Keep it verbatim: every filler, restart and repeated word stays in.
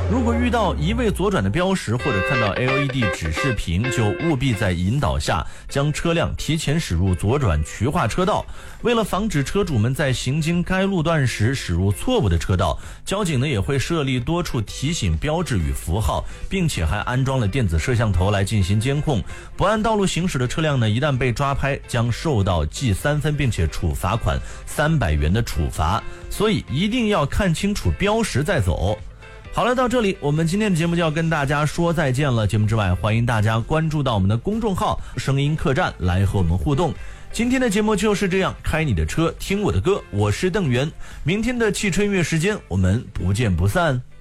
如果遇到一味左转的标识，或者看到 L E D 指示屏，就务必在引导下将车辆提前驶入左转渠化车道。为了防止车主们在行经该路段时驶入错误的车道，交警呢也会设立多处提醒标志与符号，并且还安装了电子摄像头来进行监控。不按道路行驶的车辆呢，一旦被抓拍，将受到记三分，并且处罚款三百元的处罚。所以一定要看清楚标识再走。好了，到这里我们今天的节目就要跟大家说再见了。节目之外，欢迎大家关注到我们的公众号声音客栈来和我们互动。今天的节目就是这样，开你的车听我的歌，我是邓源。明天的汽车音乐时间我们不见不散。